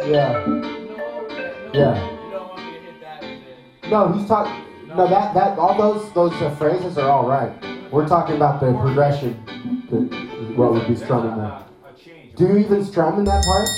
Yeah. Yeah. No, he's talking. No, that all those phrases are all right. We're talking about the progression. What would be strumming there? Do you even strum in that part?